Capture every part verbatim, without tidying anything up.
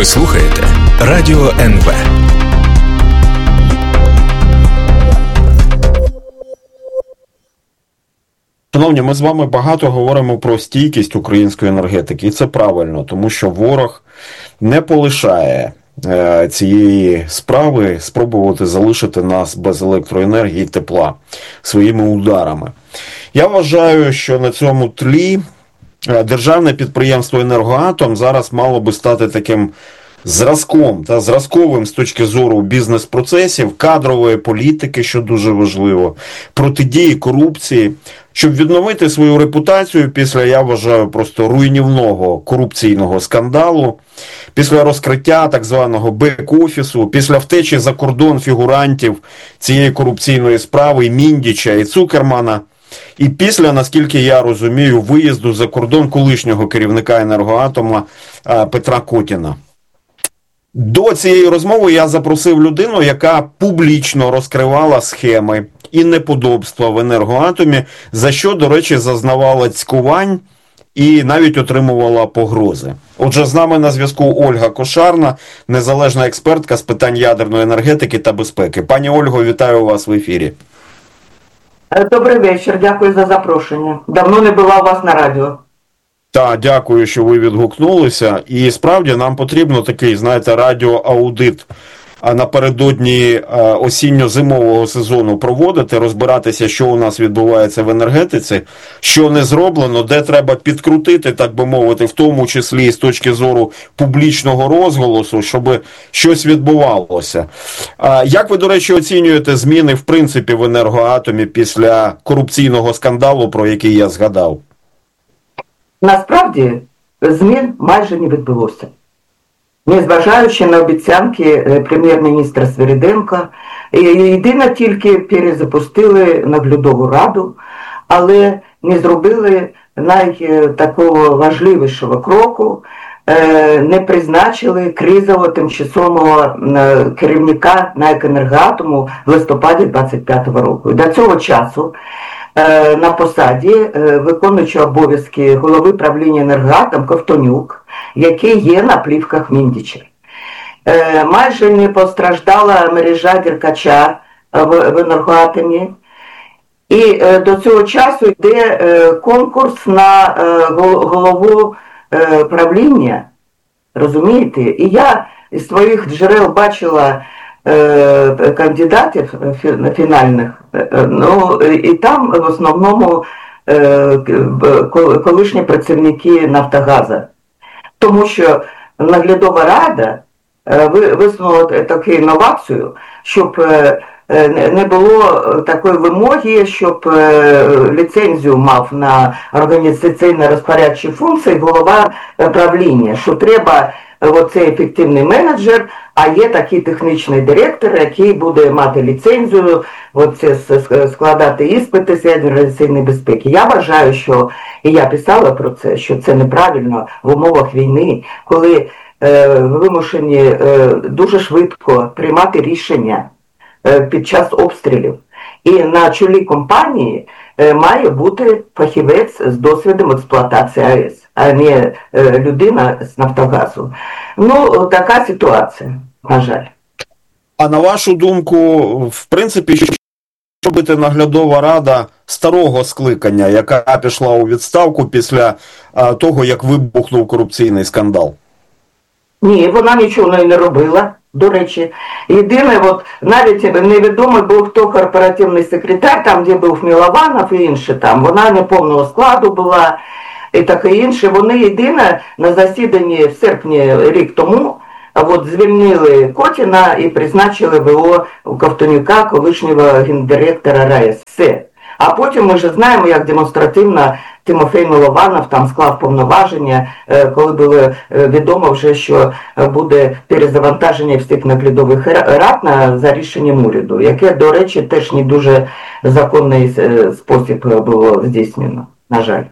Ви слухаєте Радіо ен ве. Шановні, ми з вами багато говоримо про стійкість української енергетики, і це правильно, тому що ворог не полишає е, цієї справи спробувати залишити нас без електроенергії і тепла своїми ударами. Я вважаю, що на цьому тлі державне підприємство «Енергоатом» зараз мало би стати таким зразком та зразковим з точки зору бізнес-процесів, кадрової політики, що дуже важливо, протидії корупції, щоб відновити свою репутацію після, я вважаю, просто руйнівного корупційного скандалу, після розкриття так званого бек-офісу, після втечі за кордон фігурантів цієї корупційної справи, і Міндіча, і Цукермана, і після, наскільки я розумію, виїзду за кордон колишнього керівника «Енергоатома» Петра Котіна. До цієї розмови я запросив людину, яка публічно розкривала схеми і неподобства в «Енергоатомі», за що, до речі, зазнавала цькувань і навіть отримувала погрози. Отже, з нами на зв'язку Ольга Кошарна, незалежна експертка з питань ядерної енергетики та безпеки. Пані Ольго, вітаю вас в ефірі. Добрий вечір, дякую за запрошення. Давно не була у вас на радіо. Так, дякую, що ви відгукнулися. І справді нам потрібно такий, знаєте, радіоаудит напередодні осінньо-зимового сезону проводити, розбиратися, що у нас відбувається в енергетиці, що не зроблено, де треба підкрутити, так би мовити, в тому числі і з точки зору публічного розголосу, щоб щось відбувалося. Як ви, до речі, оцінюєте зміни, в принципі, в «Енергоатомі» після корупційного скандалу, про який я згадав? Насправді, змін майже не відбулося. Незважаючи на обіцянки прем'єр-міністра Свириденка, єдине тільки перезапустили наглядову раду, але не зробили навіть такого важливішого кроку, не призначили кризового тимчасового керівника НАЕК «Енергоатому» в листопаді двадцять п'ятого року. До цього часу на посаді виконуючого обов'язки голови правління «Енергоатом» Ковтонюк, який є на плівках Міндіча. Майже не постраждала мережа Деркача в «Енергоатомі». І до цього часу йде конкурс на голову правління, розумієте? І я із своїх джерел бачила кандидатів фінальних, ну, і там в основному колишні працівники «Нафтогаза». Тому що наглядова рада висунула таку інновацію, щоб не було такої вимоги, щоб ліцензію мав на організаційно-розпорядчі функції голова правління, що треба оцей ефективний менеджер, а є такий технічний директор, який буде мати ліцензію, оце, складати іспити з радіаційної безпеки. Я вважаю, що, і я писала про це, що це неправильно в умовах війни, коли е, вимушені е, дуже швидко приймати рішення е, під час обстрілів. І на чолі компанії е, має бути фахівець з досвідом експлуатації АЕС, а не е, людина з «Нафтогазу». Ну, така ситуація, на жаль. А на вашу думку, в принципі, що робити наглядова рада старого скликання, яка пішла у відставку після а, того, як вибухнув корупційний скандал? Ні, вона нічого не робила. До речі, єдине, от, навіть невідомо був, хто корпоративний секретар, там, де був Мілованов і інше там, вона не повного складу була і таке інше. Вони єдине на засіданні в серпні рік тому от, звільнили Котіна і призначили ВО Ковтонюка, колишнього гендиректора РАЕС. Все. А потім ми вже знаємо, як демонстративно Тимофій Милованов там склав повноваження, коли було відомо вже, що буде перезавантаження всіх наглядових рад за рішенням уряду, яке, до речі, теж не дуже законний спосіб було здійснено, на жаль.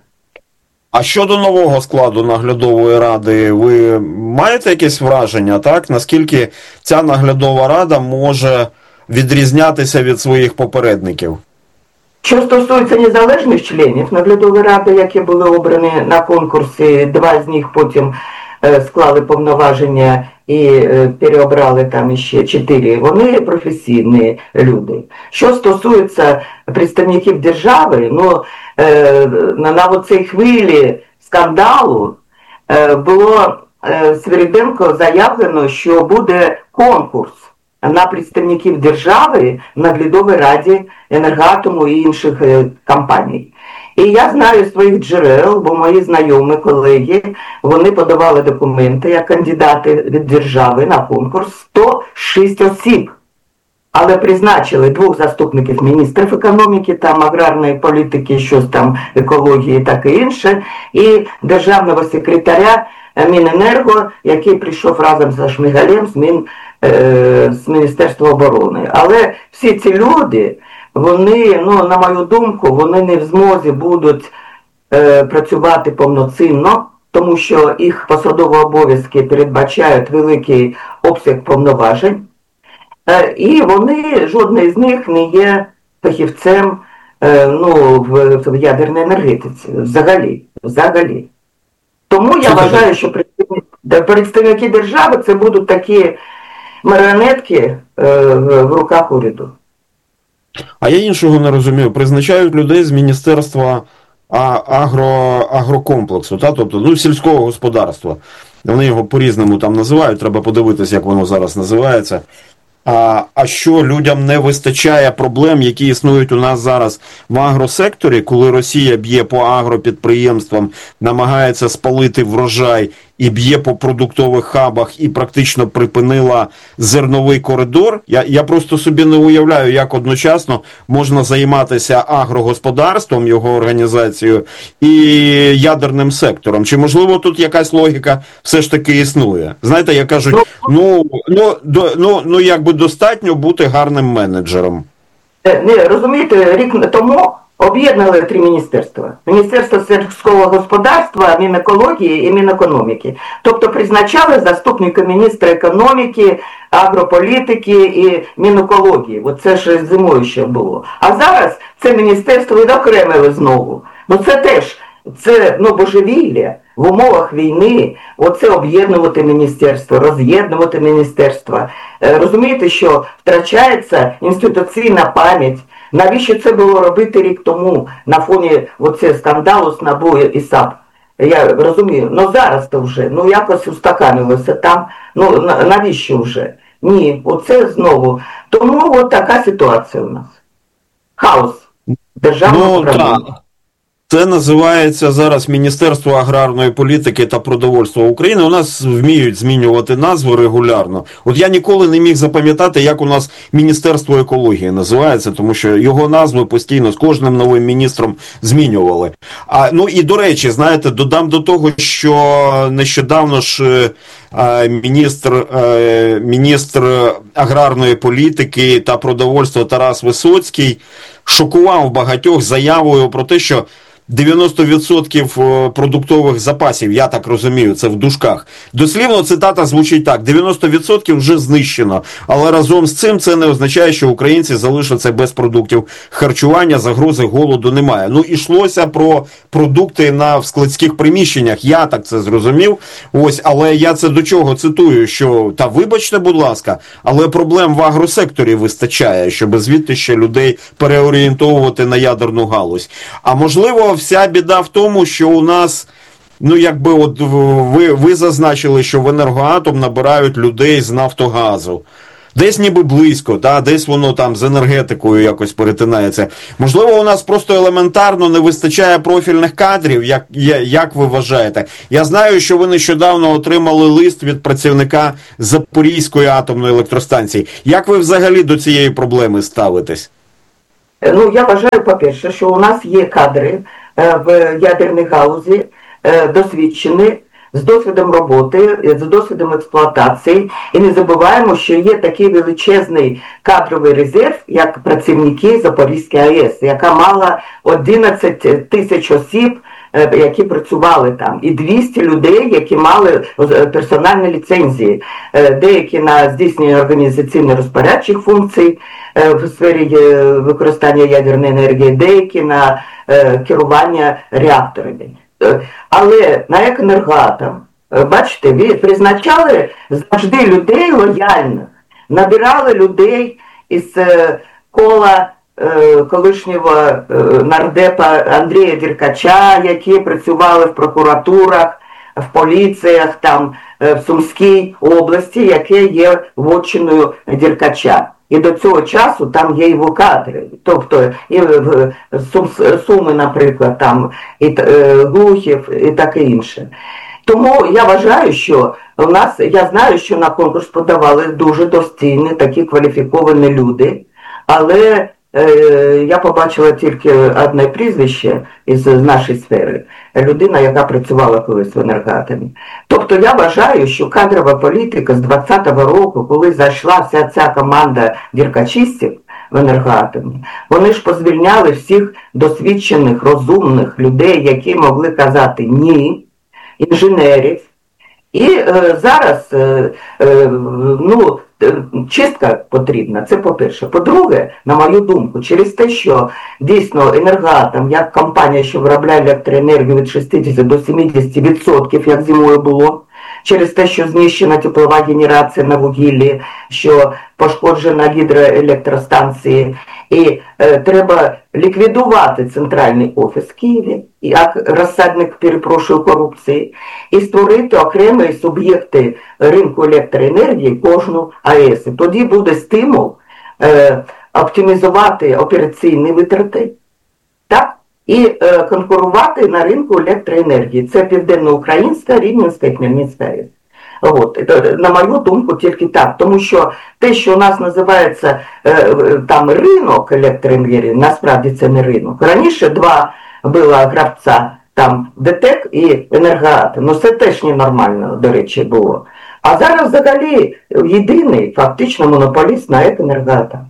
А щодо нового складу наглядової ради, ви маєте якесь враження, так? Наскільки ця наглядова рада може відрізнятися від своїх попередників? Що стосується незалежних членів наглядової ради, які були обрані на конкурсі, два з них потім склали повноваження і переобрали там ще чотири, вони професійні люди. Що стосується представників держави, ну, на, на оцій хвилі скандалу було Свириденко заявлено, що буде конкурс на представників держави в наглядовій раді Енергоатому і інших компаній. І я знаю своїх джерел, бо мої знайомі, колеги, вони подавали документи як кандидати від держави на конкурс, сто шість осіб. Але призначили двох заступників міністрів економіки, там аграрної політики, щось там екології, так і інше, і державного секретаря Міненерго, який прийшов разом з Шмигалем з, Мін, е, з Міністерства оборони. Але всі ці люди, вони, ну, на мою думку, вони не в змозі будуть е, працювати повноцінно, тому що їх посадові обов'язки передбачають великий обсяг повноважень. Е, і вони, жодний з них не є фахівцем е, ну, в, в ядерній енергетиці. Взагалі. Взагалі. Тому я вважаю, що представники держави це будуть такі маріонетки в руках уряду. А я іншого не розумію. Призначають людей з Міністерства агро, агрокомплексу, та? Тобто, ну, сільського господарства. Вони його по-різному там називають, треба подивитися, як воно зараз називається. А, а що людям не вистачає проблем, які існують у нас зараз в агросекторі, коли Росія б'є по агропідприємствам, намагається спалити врожай і б'є по продуктових хабах і практично припинила зерновий коридор? Я, я просто собі не уявляю, як одночасно можна займатися агрогосподарством, його організацією, і ядерним сектором. Чи, можливо, тут якась логіка все ж таки існує? Знаєте, як кажуть, ну, ну, до, ну, ну якби достатньо бути гарним менеджером. Не, розумієте, рік тому об'єднали три міністерства. Міністерство сільського господарства, Мінекології і Мінекономіки. Тобто призначали заступника міністра економіки, агрополітики і Мінекології. Оце ж зимою ще було. А зараз це міністерство відокремили знову. Ну це теж, це, ну, божевілля. В умовах війни оце об'єднувати міністерство, роз'єднувати міністерство. Розумієте, що втрачається інституційна пам'ять. Навіщо це було робити рік тому на фоні оце скандалу з НАБУ і САП? Я розумію, ну зараз-то вже, ну якось устаканилося там, ну навіщо вже? Ні, оце знову. Тому от така ситуація у нас. Хаос. Державного ну, управління. Це називається зараз Міністерство аграрної політики та продовольства України. У нас вміють змінювати назви регулярно. От я ніколи не міг запам'ятати, як у нас Міністерство екології називається, тому що його назви постійно з кожним новим міністром змінювали. А, ну і до речі, знаєте, додам до того, що нещодавно ж міністр, міністр аграрної політики та продовольства Тарас Висоцький шокував багатьох заявою про те, що дев'яносто відсотків продуктових запасів, я так розумію, це в дужках. Дослівно цитата звучить так: дев'яносто відсотків вже знищено, але разом з цим це не означає, що українці залишаться без продуктів харчування, загрози голоду немає. Ну, йшлося про продукти на складських приміщеннях, я так це зрозумів. Ось, але я це до чого цитую, що, та вибачте, будь ласка, але проблем в агросекторі вистачає, щоб звідти ще людей переорієнтовувати на ядерну галузь. А можливо, вся біда в тому, що у нас, ну якби от ви, ви зазначили, що в Енергоатом набирають людей з Нафтогазу. Десь ніби близько, да? Десь воно там з енергетикою якось перетинається. Можливо, у нас просто елементарно не вистачає профільних кадрів, як, як ви вважаєте? Я знаю, що ви нещодавно отримали лист від працівника Запорізької атомної електростанції. Як ви взагалі до цієї проблеми ставитесь? Ну, я вважаю, по-перше, що у нас є кадри в ядерній галузі, досвідчені, з досвідом роботи, з досвідом експлуатації. І не забуваємо, що є такий величезний кадровий резерв, як працівники Запорізької АЕС, яка мала одинадцять тисяч осіб, які працювали там, і двісті людей, які мали персональні ліцензії, деякі на здійснення організаційно-розпорядчих функцій в сфері використання ядерної енергії, деякі на керування реакторами. Але на Енергоатом бачите, призначали завжди людей лояльних, набирали людей із кола колишнього нардепа Андрія Деркача, які працювали в прокуратурах, в поліціях, там, в Сумській області, яке є вотчиною Деркача. І до цього часу там є його кадри. Тобто і в Суми, наприклад, там, і Глухів і таке інше. Тому я вважаю, що у нас, я знаю, що на конкурс подавали дуже достойні, такі кваліфіковані люди, але е, я побачила тільки одне прізвище із нашої сфери, людина, яка працювала колись в Енергоатомі. Тобто я вважаю, що кадрова політика з двадцятого року, коли зайшла вся ця команда діркачистів в Енергоатомі, вони ж позвільняли всіх досвідчених, розумних людей, які могли казати «ні», інженерів. І е, зараз е, е, ну, чистка потрібна, це по-перше. По-друге, на мою думку, через те, що дійсно Енергоатом, як компанія, що виробляє електроенергію від шістдесят до сімдесят відсотків, як зимою було, через те, що знищена теплова генерація на вугіллі, що пошкоджена гідроелектростанції, і е, треба ліквідувати центральний офіс в Києві, як розсадник, перепрошую, корупції, і створити окремі суб'єкти ринку електроенергії кожну АЕС. І тоді буде стимул е, оптимізувати операційні витрати, так? І е, конкурувати на ринку електроенергії. Це Південноукраїнська, Рівненська і Хмельницька АЕС. От, на мою думку, тільки так. Тому що те, що у нас називається е, там ринок електроенергії, насправді це не ринок. Раніше два було гравця, там ДТЕК і Енергоатом. Ну це теж ненормально, до речі, було. А зараз взагалі єдиний фактично монополіст на Енергоатом.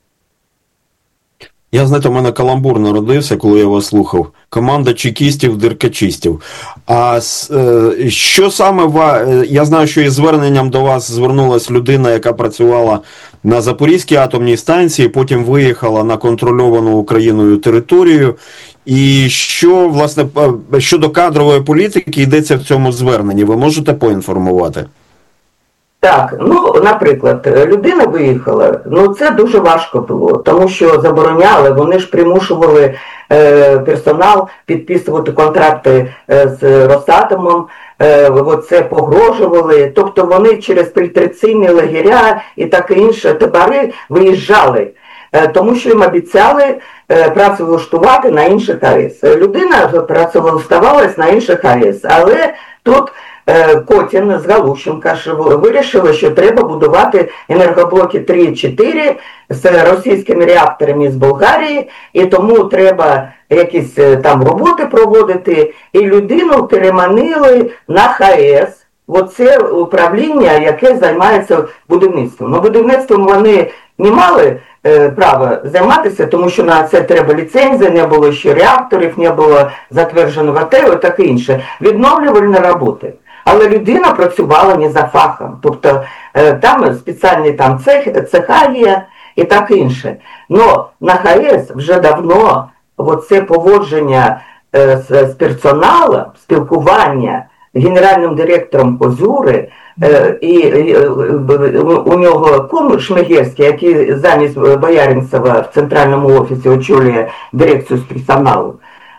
Я, знаєте, у мене каламбур народився, коли я вас слухав. Команда чекістів-деркачистів. А е, що саме, ва... я знаю, що із зверненням до вас звернулася людина, яка працювала на Запорізькій атомній станції, потім виїхала на контрольовану Україною територію. І що, власне, щодо кадрової політики йдеться в цьому зверненні? Ви можете поінформувати? Так, ну, наприклад, людина виїхала, ну це дуже важко було, тому що забороняли, вони ж примушували е, персонал підписувати контракти е, з Росатомом, е, оце погрожували, тобто вони через фільтраційні лагеря і таке інше табори виїжджали, е, тому що їм обіцяли е, працевлаштувати на інших АЕС. Людина працевлаштувалась на інших АЕС, але тут Котін з Галущенка вирішили, що треба будувати енергоблоки три і чотири з російськими реакторами з Болгарії, і тому треба якісь там роботи проводити, і людину переманили на ХАЕС. Оце управління, яке займається будівництвом. Ну, будівництвом вони не мали е, права займатися, тому що на це треба ліцензія, не було ще реакторів, не було затвердженого ТЕО і таке інше. Відновлювальні роботи. Але людина працювала не за фахом. Тобто е, там спеціальний там цех, цеха є і так інше. Но на ХАЕС вже давно оце поводження е, з, з персоналом, спілкування генеральним директором Козюри, е, і е, у нього кум Шмигельський, який замість Бояринцева в центральному офісі очолює дирекцію з персоналу,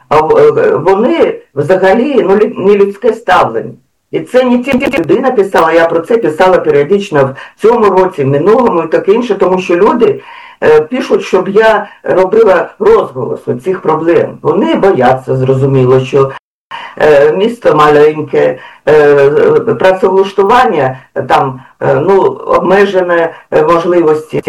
вони взагалі ну, не людське ставлення. І це не тільки людина писала, я про це писала періодично в цьому році, в минулому і таке інше, тому що люди е, пишуть, щоб я робила розголос цих проблем. Вони бояться, зрозуміло, що е, місто маленьке, е, працевлаштування, там е, ну, обмежені можливості.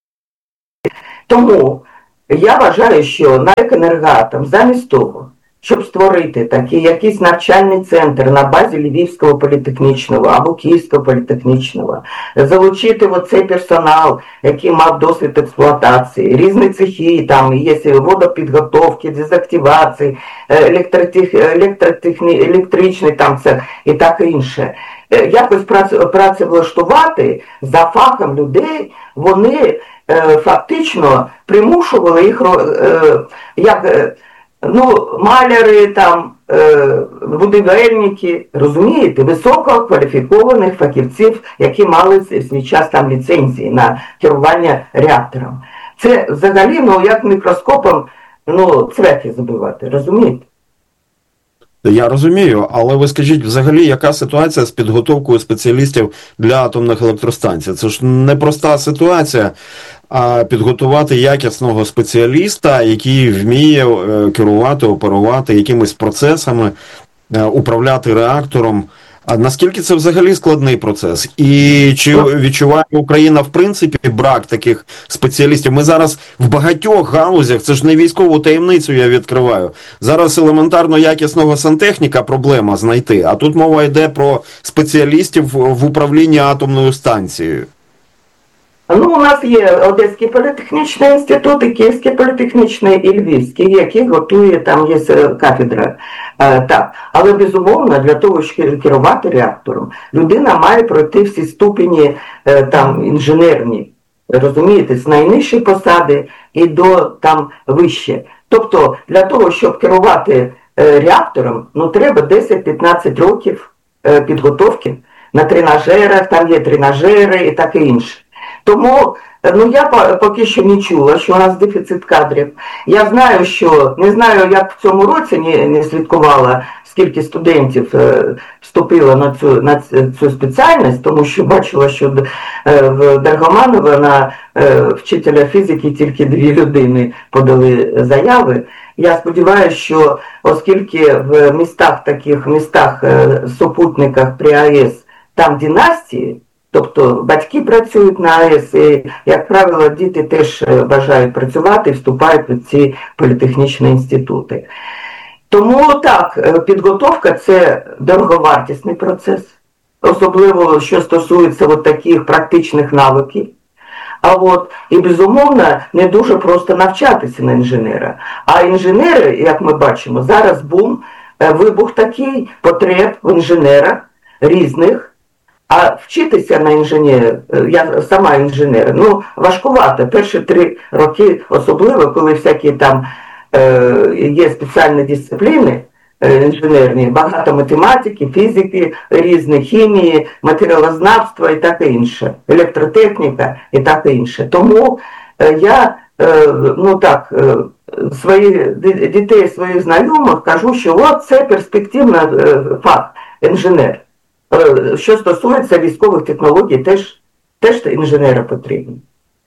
Тому я вважаю, що на Енергоатом замість того, щоб створити такий якийсь навчальний центр на базі Львівського політехнічного або Київського політехнічного, залучити оцей персонал, який мав досвід експлуатації, різні цехи, там є водопідготовки, дезактивації, електротех... електротехні... електричний там цех і так інше. Якось працевлаштувати за фахом людей, вони е, фактично примушували їх, е, як ну, маляри, там, будівельники, розумієте, висококваліфікованих фахівців, які мали в свій час там ліцензії на керування реактором. Це взагалі, ну, як мікроскопом, ну, цвяхи забивати, розумієте? Я розумію, але ви скажіть, взагалі, яка ситуація з підготовкою спеціалістів для атомних електростанцій? Це ж непроста ситуація, а підготувати якісного спеціаліста, який вміє керувати, оперувати якимись процесами, управляти реактором. А наскільки це взагалі складний процес? І чи відчуває Україна, в принципі, брак таких спеціалістів? Ми зараз в багатьох галузях, це ж не військову таємницю я відкриваю, зараз елементарно якісного сантехніка проблема знайти, а тут мова йде про спеціалістів в управлінні атомною станцією. Ну, у нас є Одеський політехнічний інститут, і Київський політехнічний, і Львівський, які готує, там є кафедра. Е, так. Але, безумовно, для того, щоб керувати реактором, людина має пройти всі ступені е, там, інженерні, розумієте, з найнижчої посади і до там вище. Тобто, для того, щоб керувати е, реактором, ну, треба десять-п'ятнадцять років е, підготовки на тренажерах, там є тренажери і таке інше. Тому, ну, я поки що не чула, що у нас дефіцит кадрів. Я знаю, що, не знаю, як в цьому році не, не слідкувала, скільки студентів е, вступило на цю, на цю спеціальність, тому що бачила, що е, в Драгоманова на е, вчителя фізики тільки дві людини подали заяви. Я сподіваюся, що оскільки в містах, таких містах, е, супутниках при АЕС, там династії, тобто батьки працюють на АЕС, і, як правило, діти теж бажають працювати і вступають в ці політехнічні інститути. Тому так, підготовка – це дороговартісний процес, особливо, що стосується от таких практичних навиків. А от, і, безумовно, не дуже просто навчатися на інженера. А інженери, як ми бачимо, зараз бум, вибух такий, потреб в інженерах різних. А вчитися на інженера, я сама інженер, ну, важкувато. Перші три роки, особливо, коли всякі там е, є спеціальні дисципліни е, інженерні, багато математики, фізики, різні хімії, матеріалознавства і таке інше, електротехніка і таке інше. Тому е, я, е, ну так, е, своїх дітей, своїх знайомих кажу, що от це перспективний е, фах, інженер. Що стосується військових технологій, теж, теж інженери потрібні.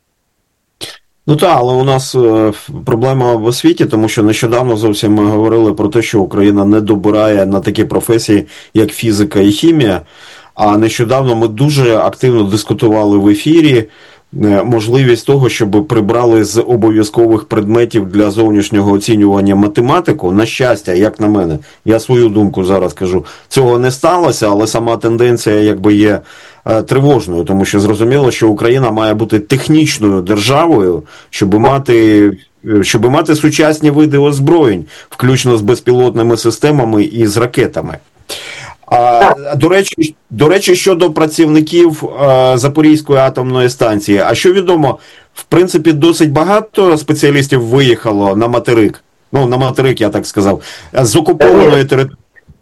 Ну так, але у нас е, проблема в освіті, тому що нещодавно зовсім ми говорили про те, що Україна не добирає на такі професії, як фізика і хімія, а нещодавно ми дуже активно дискутували в ефірі можливість того, щоб прибрали з обов'язкових предметів для зовнішнього оцінювання математику. На щастя, як на мене, я свою думку зараз кажу, цього не сталося, але сама тенденція якби є е, тривожною, тому що зрозуміло, що Україна має бути технічною державою, щоб мати, щоб мати сучасні види озброєнь, включно з безпілотними системами і з ракетами. А, до речі, до речі, щодо працівників а, Запорізької атомної станції, а що відомо, в принципі, досить багато спеціалістів виїхало на материк, ну, на материк, я так сказав, з окупованої території.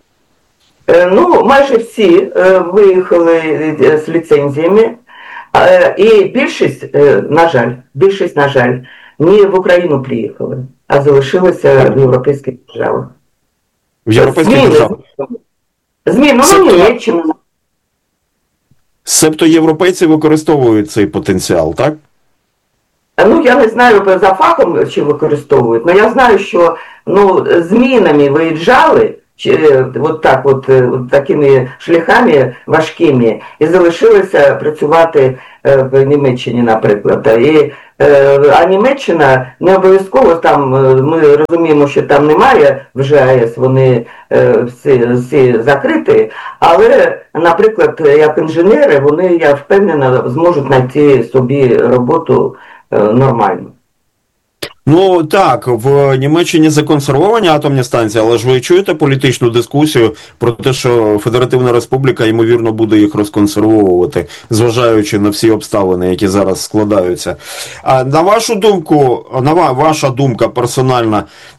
Ну, майже всі е, виїхали з ліцензіями, е, і більшість, е, на жаль, більшість, на жаль, не в Україну приїхали, а залишилися в європейських державах. В європейських державах? Зміну, ну, Німеччина. Себто європейці використовують цей потенціал, так? Ну, я не знаю за фахом, чи використовують, але я знаю, що, ну, змінами виїжджали, чи, от так, от, от такими шляхами важкими, і залишилися працювати в Німеччині, наприклад. І, а Німеччина не обов'язково там, ми розуміємо, що там немає вже АЕС, вони всі, всі закриті, але, наприклад, як інженери, вони, я впевнена, зможуть знайти собі роботу нормально. Ну так, в Німеччині законсервовані атомні станції, але ж ви чуєте політичну дискусію про те, що Федеративна Республіка, ймовірно, буде їх розконсервовувати, зважаючи на всі обставини, які зараз складаються. А на вашу думку, на ваша думка персональна,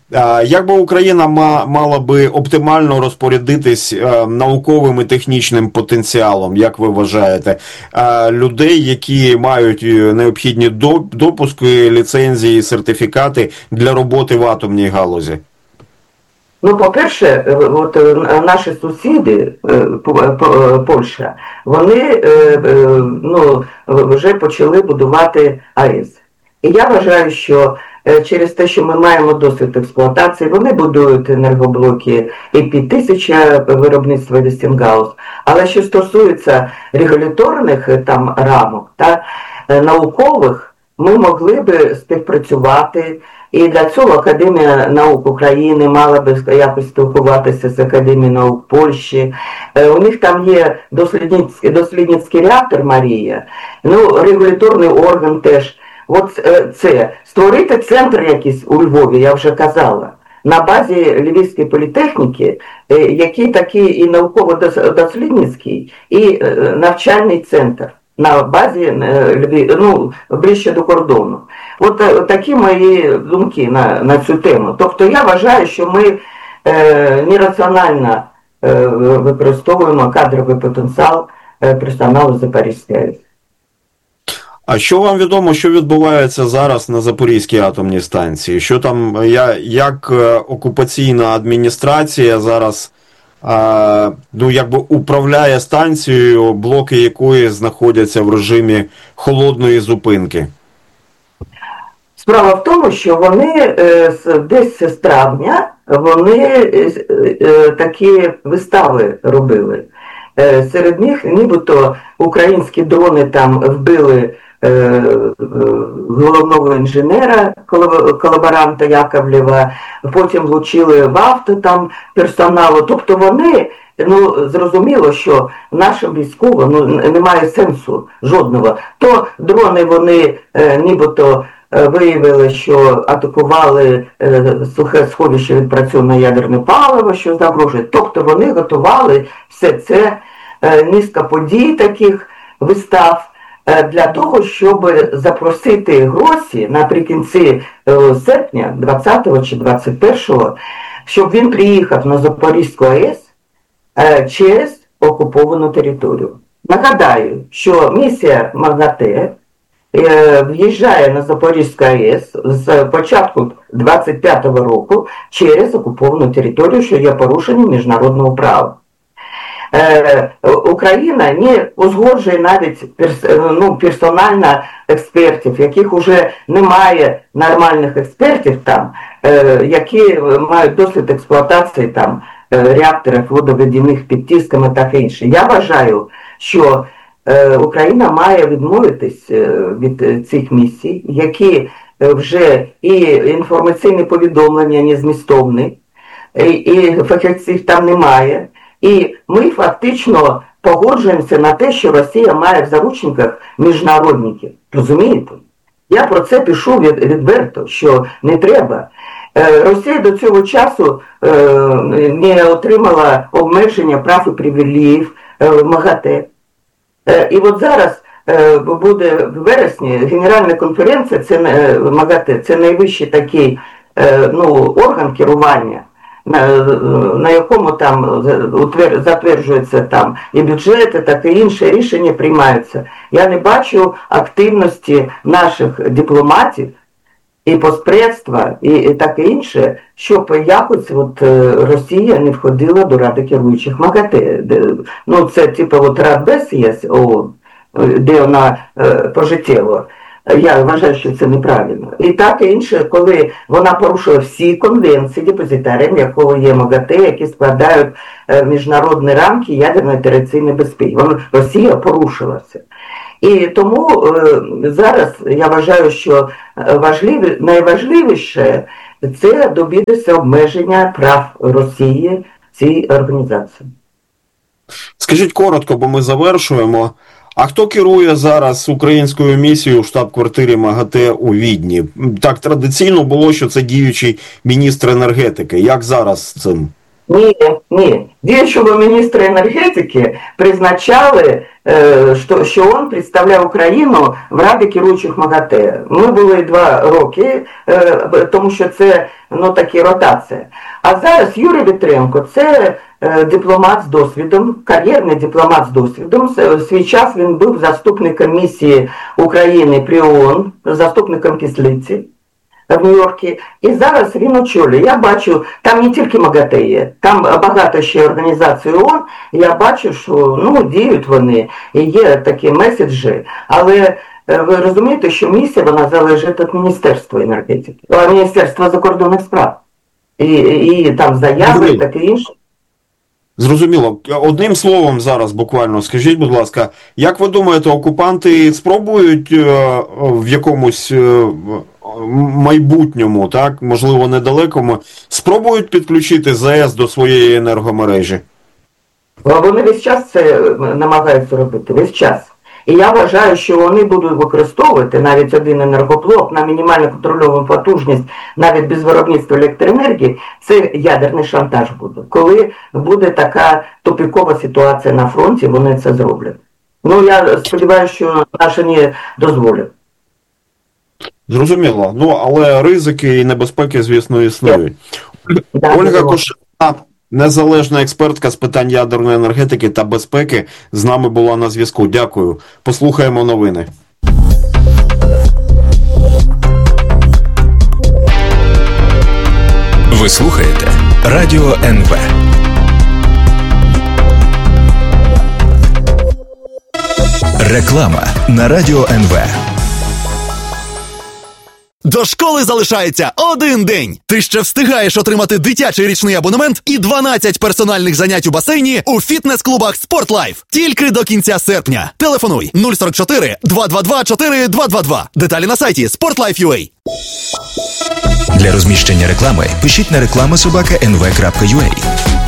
Як би Україна мала би оптимально розпорядитись науковим і технічним потенціалом, як ви вважаєте, людей, які мають необхідні допуски, ліцензії, сертифікати для роботи в атомній галузі? Ну, по-перше, от наші сусіди, Польща, вони ну, вже почали будувати АЕС. І я вважаю, що через те, що ми маємо досвід експлуатації, вони будують енергоблоки і п'ять тисяч виробництва Westinghouse. Але що стосується регуляторних там рамок та наукових, ми могли би співпрацювати. І для цього Академія наук України мала би якось спілкуватися з Академією наук Польщі. У них там є дослідницький, дослідницький реактор «Марія», ну, регуляторний орган теж. От це, створити центр якийсь у Львові, я вже казала, на базі Львівської політехніки, який такий і науково-дослідницький, і навчальний центр на базі, ну, ближче до кордону. От, от такі мої думки на, на цю тему. Тобто я вважаю, що ми е, нераціонально е, використовуємо кадровий потенціал е, персоналу Запорізької АЕС. А що вам відомо, що відбувається зараз на Запорізькій атомній станції? Що там, як окупаційна адміністрація зараз а, ну, якби управляє станцією, блоки якої знаходяться в режимі холодної зупинки? Справа в тому, що вони десь з травня вони такі вистави робили. Серед них нібито українські дрони там вбили головного інженера, колаборанта Яковлєва, потім влучили в авто там персоналу. Тобто вони, ну, зрозуміло, що нашим військовим ну, немає сенсу жодного. То дрони вони е, нібито виявили, що атакували е, сухе сховище відпрацьоване ядерне паливо, що загрожує. Тобто вони готували все це, е, низка подій таких вистав, е, для того, щоб запросити Гросі наприкінці е, серпня, двадцятого чи двадцять першого, щоб він приїхав на Запорізьку АЕС е, через окуповану територію. Нагадаю, що місія МАГАТЕ в'їжджає на Запорізьку АЕС з початку двадцять п'ятого року через окуповану територію, що є порушенням міжнародного права. Е, Україна не узгоджує навіть перс, ну, персонально експертів, яких вже немає нормальних експертів там, е, які мають досвід експлуатації там, реакторів водоведених під тисками та інше. Я вважаю, що Україна має відмовитись від цих місій, які вже і інформаційне повідомлення незмістовне, і фахівців там немає. І ми фактично погоджуємося на те, що Росія має в заручниках міжнародників. Розумієте? Я про це пишу від, відверто, що не треба. Росія до цього часу не отримала обмеження прав і привілеїв МАГАТЕ. І от зараз буде в вересні Генеральна конференція, це МАГАТЕ, це найвищий такий ну, орган керування, на, на якому там затверджується там і бюджети, так і інші рішення приймаються. Я не бачу активності наших дипломатів і постпредства, і, і таке інше, щоб якось от, Росія не входила до Ради керуючих МАГАТЕ. Ну, це типу от Радбез є, ООН, де вона е, пожиттєво. Я вважаю, що це неправильно. І так і інше, коли вона порушила всі конвенції, депозитарієм якого є МАГАТЕ, які складають е, міжнародні рамки ядерної та радіаційної безпеки. Вона, Росія порушила це. І тому е, зараз я вважаю, що важливі, найважливіше це добитися обмеження прав Росії в цій організації. Скажіть коротко, бо ми завершуємо. А хто керує зараз українською місією в штаб-квартирі МАГАТЕ у Відні? Так традиційно було, що це діючий міністр енергетики. Як зараз з цим? Ні, ні. Діючого міністра енергетики призначали, що, що він представляв Україну в Раді керуючих МАГАТЕ. Ми були два роки, тому що це, ну, такі ротація. А зараз Юрій Вітренко – це дипломат з досвідом, кар'єрний дипломат з досвідом. В свій час він був заступником місії України при ООН, заступником Кислиці в Нью-Йорку. І зараз він очолює. Я бачу, там не тільки МАГАТЕ є, там багато ще організацій ООН. Я бачу, що, ну, діють вони, і є такі меседжі. Але ви розумієте, що місія, вона залежить від Міністерства енергетики, Міністерства закордонних справ. І, і там заяви, і таке інше. Зрозуміло. Одним словом зараз буквально скажіть, будь ласка, як ви думаєте, окупанти спробують в якомусь майбутньому, так, можливо, недалекому, спробують підключити ЗАЕС до своєї енергомережі? Вони весь час це намагаються робити, весь час. І я вважаю, що вони будуть використовувати навіть один енергоблок на мінімальну контрольовану потужність, навіть без виробництва електроенергії, це ядерний шантаж буде. Коли буде така тупікова ситуація на фронті, вони це зроблять. Ну, я сподіваюся, що наші не дозволять. Зрозуміло. Ну, але ризики і небезпеки, звісно, існують. Да, Ольга Кошина, незалежна експертка з питань ядерної енергетики та безпеки, з нами була на зв'язку. Дякую. Послухаємо новини. Ви слухаєте Радіо ен ве. Реклама на Радіо ен ве. До школи залишається один день. Ти ще встигаєш отримати дитячий річний абонемент і дванадцять персональних занять у басейні у фітнес-клубах «Спортлайф». Тільки до кінця серпня. Телефонуй нуль сорок чотири два два два чотири два два два. Деталі на сайті спортлайф крапка ю а. Для розміщення реклами пишіть на реклама собака ен ве крапка ю а.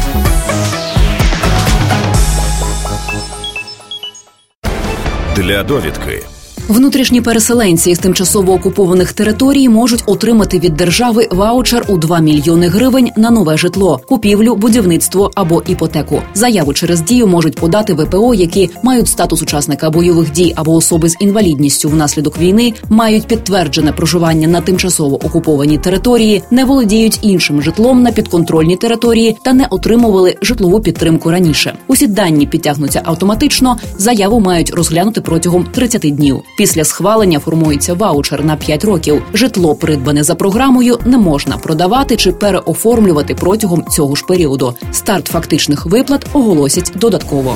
Для довідки. Внутрішні переселенці із тимчасово окупованих територій можуть отримати від держави ваучер у два мільйони гривень на нове житло, купівлю, будівництво або іпотеку. Заяву через Дію можуть подати ве пе о, які мають статус учасника бойових дій або особи з інвалідністю внаслідок війни, мають підтверджене проживання на тимчасово окупованій території, не володіють іншим житлом на підконтрольній території та не отримували житлову підтримку раніше. Усі дані підтягнуться автоматично, заяву мають розглянути протягом тридцяти днів. Після схвалення формується ваучер на п'ять років. Житло, придбане за програмою, не можна продавати чи переоформлювати протягом цього ж періоду. Старт фактичних виплат оголосять додатково.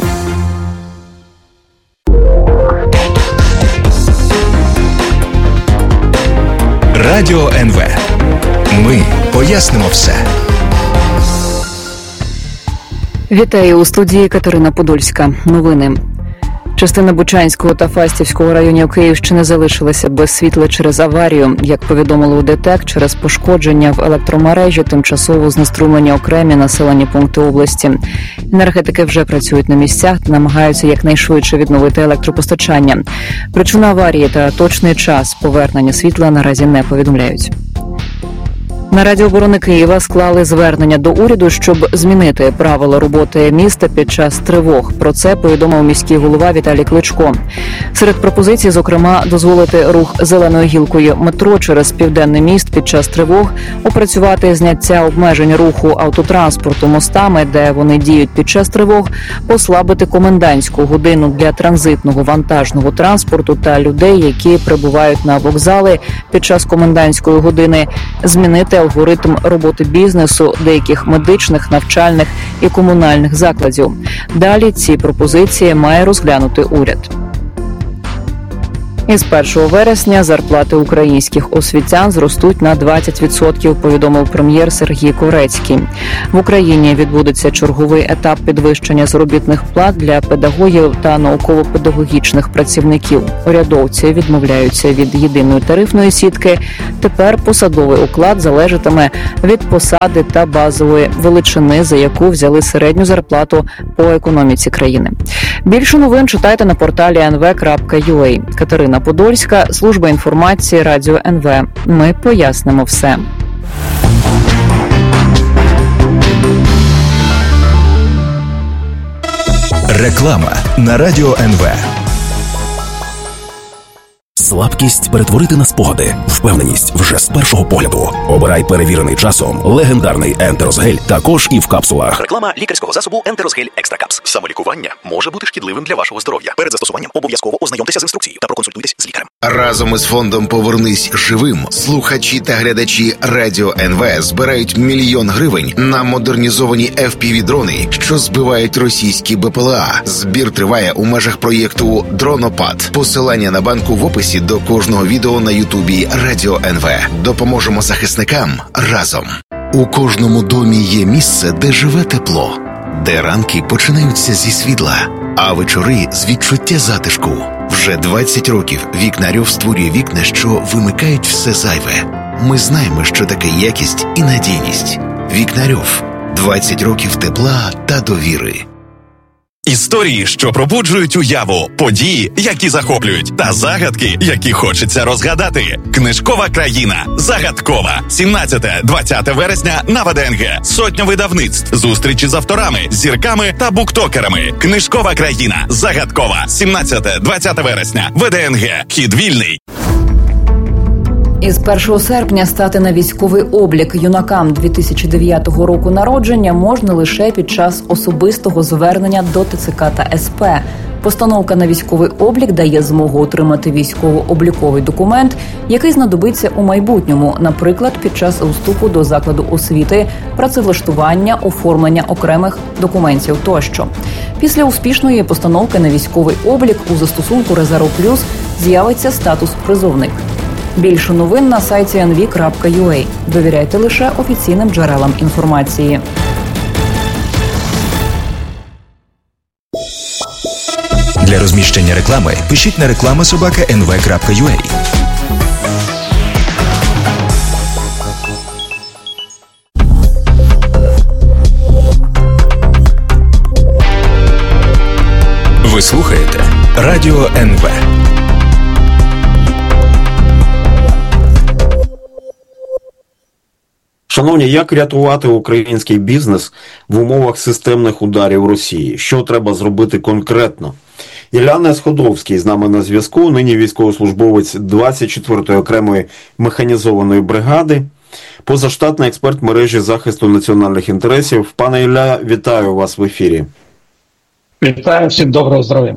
Радіо ен ве. Ми пояснимо все. Вітаю, у студії Катерина Подольська. Новини. Частина Бучанського та Фастівського районів Київщини залишилася без світла через аварію. Як повідомили у ДТЕК, через пошкодження в електромережі тимчасово знеструмлені окремі населені пункти області. Енергетики вже працюють на місцях та намагаються якнайшвидше відновити електропостачання. Причину аварії та точний час повернення світла наразі не повідомляють. На Раді оборони Києва склали звернення до уряду, щоб змінити правила роботи міста під час тривог. Про це повідомив міський голова Віталій Кличко. Серед пропозицій, зокрема, дозволити рух зеленою гілкою метро через Південний міст під час тривог, опрацювати зняття обмежень руху автотранспорту мостами, де вони діють під час тривог, послабити комендантську годину для транзитного вантажного транспорту та людей, які прибувають на вокзали під час комендантської години, змінити алгоритм роботи бізнесу, деяких медичних, навчальних і комунальних закладів. Далі ці пропозиції має розглянути уряд. Із першого вересня зарплати українських освітян зростуть на двадцять відсотків, повідомив прем'єр Сергій Корецький. В Україні відбудеться черговий етап підвищення заробітних плат для педагогів та науково-педагогічних працівників. Урядовці відмовляються від єдиної тарифної сітки. Тепер посадовий оклад залежатиме від посади та базової величини, за яку взяли середню зарплату по економіці країни. Більше новин читайте на порталі ен ве крапка ю а. Катерина Подольська, служба інформації Радіо ен ве. Ми пояснимо все. Реклама на Радіо ен ве. Слабкість перетворити на спогади. Впевненість вже з першого погляду. Обирай перевірений часом легендарний Ентерозгель, також і в капсулах. Реклама лікарського засобу Ентерозгель Екстра Капс. Самолікування може бути шкідливим для вашого здоров'я. Перед застосуванням обов'язково ознайомтеся з інструкцією та проконсультуйтесь з лікарем. Разом із фондом «Повернись живим» слухачі та глядачі Радіо ен ве збирають мільйон гривень на модернізовані еф пі ві-дрони, що збивають російські Бе Пе Еле А. Збір триває у межах проєкту «Дронопад». Посилання на банку в описі до кожного відео на Ютубі Радіо ен ве. Допоможемо захисникам разом. У кожному домі є місце, де живе тепло, де ранки починаються зі світла, а вечори з відчуття затишку. Вже двадцять років Вікнарьов створює вікна, що вимикають все зайве. Ми знаємо, що таке якість і надійність. Вікнарьов. двадцять років тепла та довіри. Історії, що пробуджують уяву, події, які захоплюють, та загадки, які хочеться розгадати. Книжкова країна. Загадкова. сімнадцяте-двадцяте вересня на Ве Де Ен Ге. Сотня видавництв. Зустрічі з авторами, зірками та буктокерами. Книжкова країна. Загадкова. сімнадцяте-двадцяте вересня. Ве Де Ен Ге. Вхід вільний. Із першого серпня стати на військовий облік юнакам дві тисячі дев'ятого року народження можна лише під час особистого звернення до Те Це Ка та Ес Пе. Постановка на військовий облік дає змогу отримати військово-обліковий документ, який знадобиться у майбутньому, наприклад, під час вступу до закладу освіти, працевлаштування, оформлення окремих документів тощо. Після успішної постановки на військовий облік у застосунку Резерв Плюс з'явиться статус «Призовник». Більше новин на сайті ен ві крапка ю а. Довіряйте лише офіційним джерелам інформації. Для розміщення реклами пишіть на реклама собака ен ве крапка ю а. Ви слухаєте Радіо ен ве. Шановні, як рятувати український бізнес в умовах системних ударів Росії? Що треба зробити конкретно? Ілля Сходовський з нами на зв'язку, нині військовослужбовець двадцять четвертої окремої механізованої бригади, позаштатний експерт мережі захисту національних інтересів. Пане Ілля, вітаю вас в ефірі. Вітаю, всім доброго здоров'я.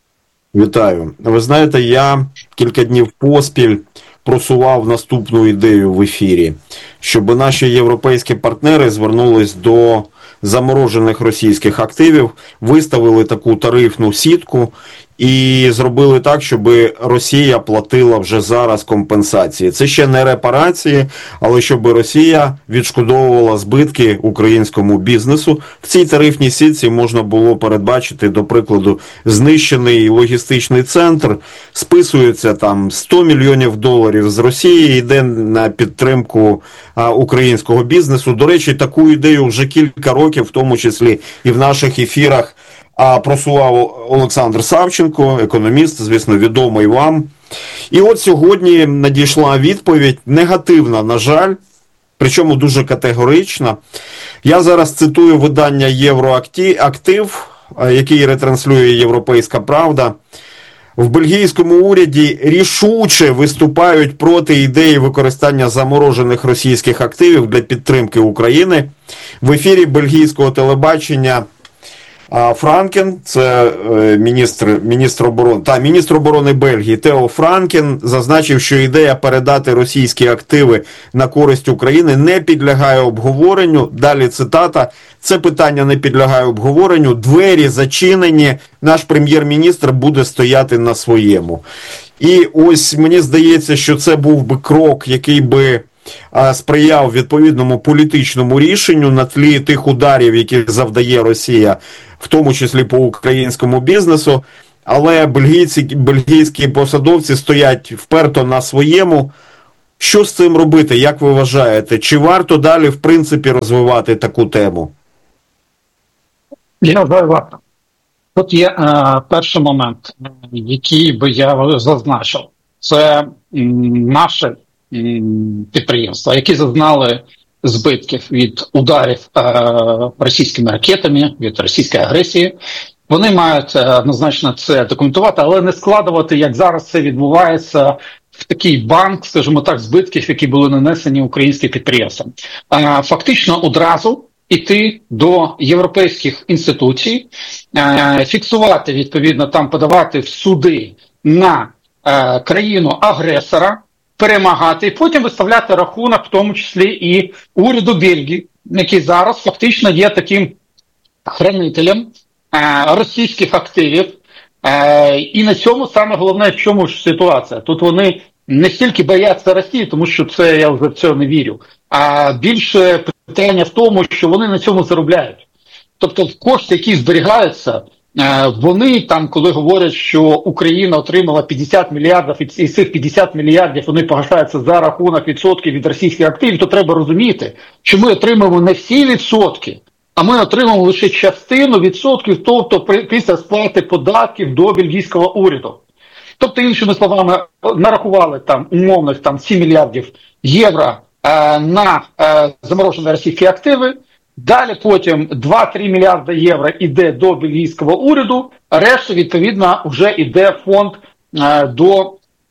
Вітаю. Ви знаєте, я кілька днів поспіль просував наступну ідею в ефірі, щоб наші європейські партнери звернулись до заморожених російських активів, виставили таку тарифну сітку і зробили так, щоб Росія платила вже зараз компенсації. Це ще не репарації, але щоб Росія відшкодовувала збитки українському бізнесу. В цій тарифній сітці можна було передбачити, до прикладу, знищений логістичний центр, списується там сто мільйонів доларів з Росії, йде на підтримку а, українського бізнесу. До речі, таку ідею вже кілька років, в тому числі і в наших ефірах, а просував Олександр Савченко, економіст, звісно, відомий вам. І от сьогодні надійшла відповідь, негативна, на жаль, причому дуже категорична. Я зараз цитую видання «Євроактив», який ретранслює «Європейська правда». В бельгійському уряді рішуче виступають проти ідеї використання заморожених російських активів для підтримки України. В ефірі бельгійського телебачення Франкен, це міністр, міністр оборони, та міністр оборони Бельгії Тео Франкен зазначив, що ідея передати російські активи на користь України не підлягає обговоренню. Далі цитата: "Це питання не підлягає обговоренню, двері зачинені, наш прем'єр-міністр буде стояти на своєму". І ось мені здається, що це був би крок, який би сприяв відповідному політичному рішенню на тлі тих ударів, які завдає Росія, в тому числі по українському бізнесу, але бельгійці, бельгійські посадовці стоять вперто на своєму. Що з цим робити, як ви вважаєте? Чи варто далі, в принципі, розвивати таку тему? Я вважаю, варто. Тут є е, перший момент, який би я зазначив. Це м, наші м, підприємства, які зазнали збитків від ударів е, російськими ракетами, від російської агресії. Вони мають однозначно це документувати, але не складувати, як зараз це відбувається, в такий банк, скажімо так, збитків, які були нанесені українським підприємствам. Фактично одразу іти до європейських інституцій, фіксувати, відповідно, там подавати в суди на країну-агресора, перемагати, і потім виставляти рахунок, в тому числі і уряду Бельгії, який зараз фактично є таким хранителем російських активів. І на цьому саме головне, в чому ж ситуація. Тут вони не стільки бояться Росії, тому що це я вже в це не вірю, а більше питання в тому, що вони на цьому заробляють. Тобто кошти, які зберігаються, вони там, коли говорять, що Україна отримала п'ятдесят мільярдів, і з цих п'ятдесят мільярдів вони погашаються за рахунок відсотків від російських активів, то треба розуміти, що ми отримуємо не всі відсотки, а ми отримуємо лише частину відсотків, тобто після сплати податків до бельгійського уряду. Тобто, іншими словами, нарахували там умовних там сім мільярдів євро е, на е, заморожені російські активи, далі потім два-три мільярди євро йде до бельгійського уряду, а решту, відповідно, вже йде фонд, е, до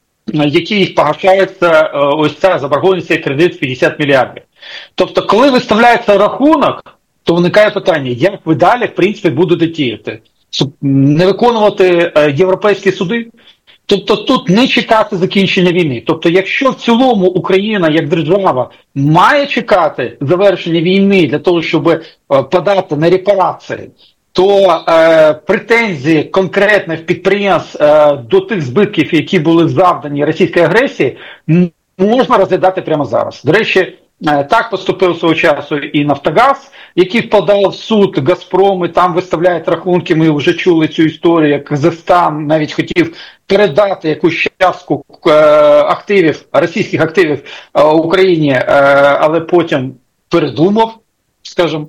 який погашається е, ось ця заборгованість, цей кредит в п'ятдесят мільярдів. Тобто, коли виставляється рахунок, то виникає питання, як ви далі, в принципі, будете діяти? Не виконувати е, європейські суди? Тобто тут не чекати закінчення війни. Тобто якщо в цілому Україна як держава має чекати завершення війни для того, щоб е, подати на репарації, то е, претензії конкретних підприємств е, до тих збитків, які були завдані російській агресії, можна розглядати прямо зараз. До речі, так поступив свого часу і «Нафтогаз», який впадав в суд, «Газпром», і там виставляють рахунки, ми вже чули цю історію, як Казахстан навіть хотів передати якусь частку активів, російських активів Україні, але потім передумав, скажімо.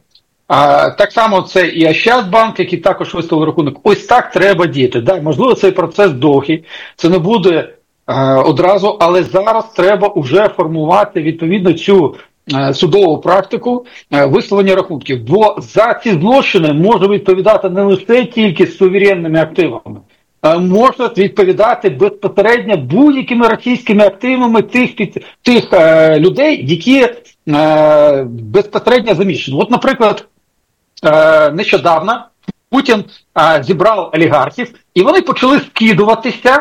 Так само це і Ощадбанк, який також виставив рахунок. Ось так треба діяти. Да, можливо, цей процес довгий, це не буде одразу, але зараз треба вже формувати відповідно цю е, судову практику е, виставлення рахунків. Бо за ці злочини може відповідати не лише тільки з суверенними активами, е, можна відповідати безпосередньо будь-якими російськими активами тих, під, тих е, людей, які е, безпосередньо заміщені. От, наприклад, е, нещодавно Путін е, зібрав олігархів, і вони почали скидуватися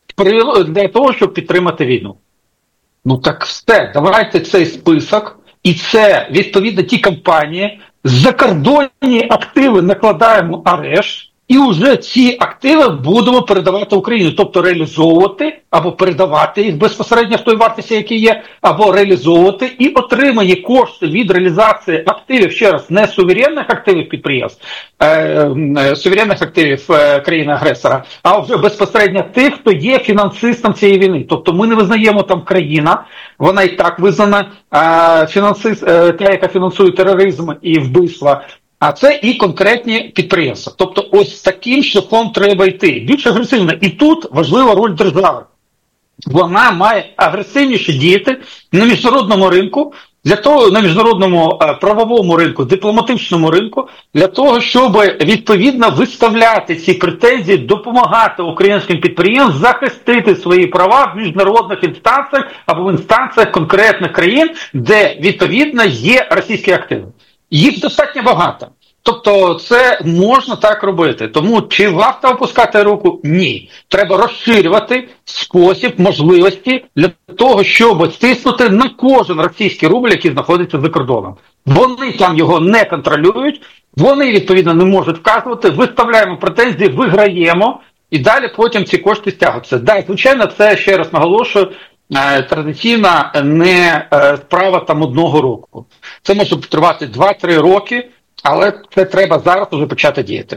для того, щоб підтримати війну. Ну так все, давайте цей список, і це, відповідно, ті компанії, закордонні активи накладаємо арешт, і вже ці активи будемо передавати Україні, тобто реалізовувати, або передавати їх безпосередньо в той вартості, які є, або реалізовувати і отримані кошти від реалізації активів, ще раз, не суверенних активів підприємств, е, е, суверенних активів е, країни-агресора, а вже безпосередньо тих, хто є фінансистом цієї війни. Тобто ми не визнаємо там країна, вона і так визнана, е, фінансист, е, та, яка фінансує тероризм і вбивства, а це і конкретні підприємства. Тобто ось таким шляхом треба йти. Більш агресивно. І тут важлива роль держави. Вона має агресивніше діяти на міжнародному ринку, для того, на міжнародному е, правовому ринку, дипломатичному ринку, для того, щоб відповідно виставляти ці претензії, допомагати українським підприємствам захистити свої права в міжнародних інстанціях або в інстанціях конкретних країн, де відповідно є російські активи. Їх достатньо багато. Тобто це можна так робити. Тому чи варто опускати руку? Ні. Треба розширювати спосіб, можливості для того, щоб стиснути на кожен російський рубль, який знаходиться за кордоном. Вони там його не контролюють, вони, відповідно, не можуть вказувати, виставляємо претензії, виграємо, і далі потім ці кошти стягуються. Да, звичайно, це, ще раз наголошую, традиційна не справа там одного року. Це може тривати два-три роки, але це треба зараз вже почати діяти.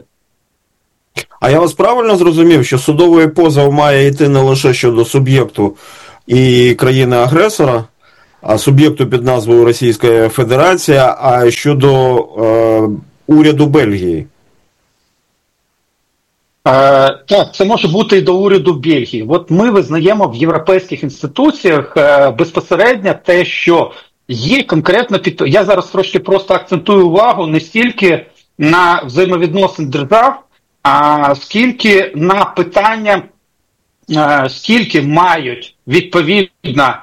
А я вас правильно зрозумів, що судовий позов має йти не лише щодо суб'єкту і країни-агресора, а суб'єкту під назвою Російська Федерація, а щодо е, уряду Бельгії? Е, так, це може бути і до уряду Бельгії. От ми визнаємо в європейських інституціях е, безпосередньо те, що є конкретно під... Я зараз трошки просто акцентую увагу не стільки на взаємовідносин держав, а скільки на питання, скільки мають відповідно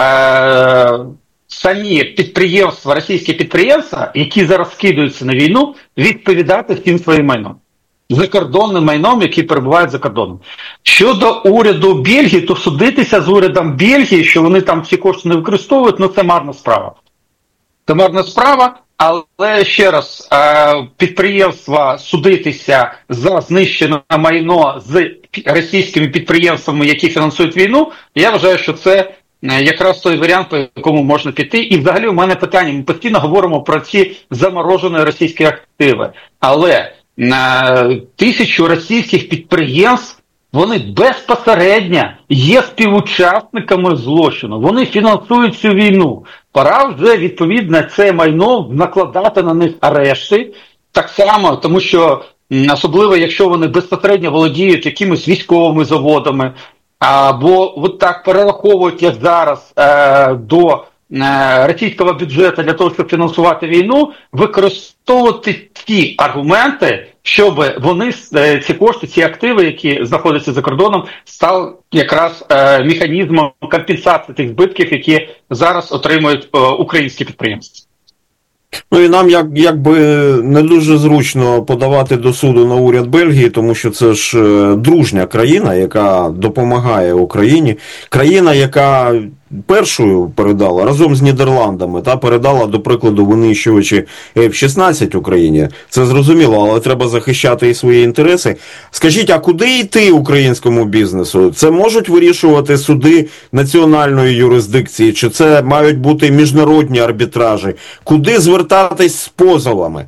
самі підприємства, російські підприємства, які зараз скидаються на війну, відповідати всім своїм майном. Закордонним майном, який перебуває за кордоном. Щодо уряду Бельгії, то судитися з урядом Бельгії, що вони там ці кошти не використовують, ну це марна справа. Це марна справа, але ще раз, підприємства судитися за знищене майно з російськими підприємствами, які фінансують війну, я вважаю, що це якраз той варіант, по якому можна піти. І взагалі у мене питання, ми постійно говоримо про ці заморожені російські активи, але тисячу російських підприємств, вони безпосередньо є співучасниками злочину. Вони фінансують цю війну. Пора вже, відповідно, це майно накладати на них арешти. Так само, тому що, особливо, якщо вони безпосередньо володіють якимись військовими заводами, або от так перераховують, як зараз, е, до е, російського бюджету для того, щоб фінансувати війну, використовувати ті аргументи, щоб вони, ці кошти, ці активи, які знаходяться за кордоном, стали якраз е, механізмом компенсації тих збитків, які зараз отримують е, українські підприємства. Ну і нам як, якби не дуже зручно подавати до суду на уряд Бельгії, тому що це ж дружня країна, яка допомагає Україні. Країна, яка першою передала, разом з Нідерландами, та передала, до прикладу, винищувачі еф шістнадцять Україні. Це зрозуміло, але треба захищати і свої інтереси. Скажіть, а куди йти українському бізнесу? Це можуть вирішувати суди національної юрисдикції? Чи це мають бути міжнародні арбітражі? Куди звертатись з позовами?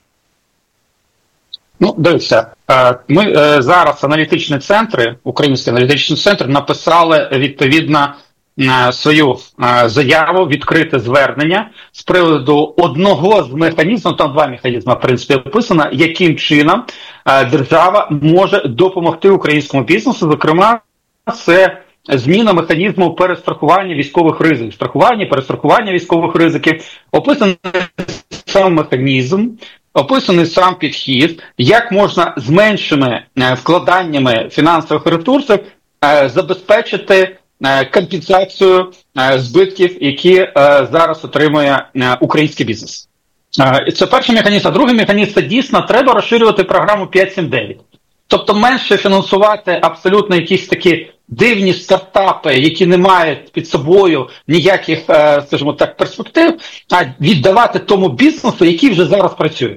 Ну, дивіться, ми зараз аналітичні центри, українські аналітичні центри, написали відповідно свою заяву, відкрите звернення з приводу одного з механізмів, там два механізми, в принципі, описано, яким чином держава може допомогти українському бізнесу, зокрема, це зміна механізму перестрахування військових ризиків, страхування, перестрахування військових ризиків, описаний сам механізм, описаний сам підхід, як можна з меншими вкладаннями фінансових ресурсів забезпечити компенсацію збитків, які зараз отримує український бізнес. Це перший механізм. А другий механізм – це дійсно треба розширювати програму п'ять сім дев'ять. Тобто менше фінансувати абсолютно якісь такі дивні стартапи, які не мають під собою ніяких, скажімо так, перспектив, а віддавати тому бізнесу, який вже зараз працює.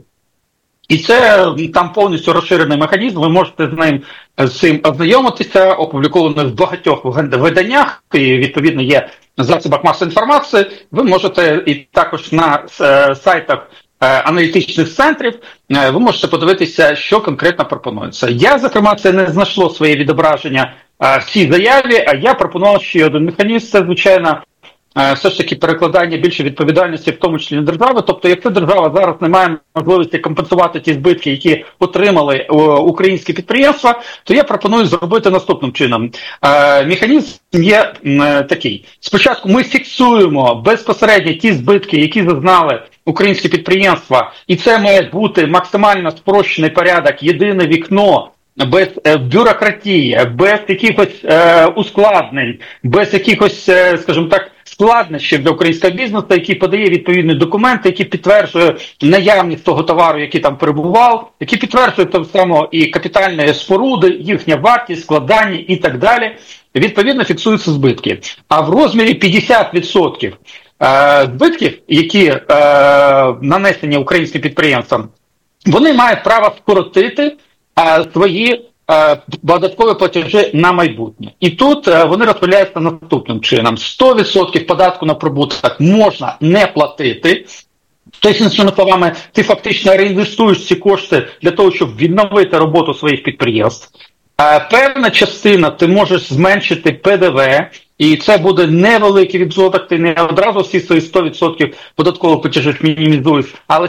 І це там повністю розширений механізм, ви можете з ним з цим ознайомитися, опубліковано в багатьох виданнях, і відповідно є на засобах масової інформації, ви можете і також на сайтах аналітичних центрів, ви можете подивитися, що конкретно пропонується. Я, зокрема, це не знайшло своє відображення в цій заяві, а я пропонував ще один механізм, це, звичайно, все ж таки перекладання більше відповідальності, в тому числі на держави. Тобто, якщо держава зараз не має можливості компенсувати ті збитки, які отримали українські підприємства, то я пропоную зробити наступним чином. Механізм є такий. Спочатку ми фіксуємо безпосередньо ті збитки, які зазнали українські підприємства, і це має бути максимально спрощений порядок, єдине вікно, без е, бюрократії, без якихось е, ускладнень, без якихось, е, скажімо так, складнощів для українського бізнесу, який подає відповідні документи, які підтверджують наявність того товару, який там перебував, які підтверджують так само і капітальні споруди, їхня вартість, складання і так далі. Відповідно фіксуються збитки. А в розмірі п'ятдесят відсотків е, збитків, які е, нанесені українським підприємствам, вони мають право скоротити свої е, податкові платежі на майбутнє. І тут е, вони розподіляються наступним чином. сто відсотків податку на прибуток можна не платити. Тобто, іншими словами, ти фактично реінвестуєш ці кошти для того, щоб відновити роботу своїх підприємств. Е, певна частина ти можеш зменшити пе де ве, і це буде невеликий відсоток, ти не одразу всі свої сто відсотків податкових платежів мінімізуєш, але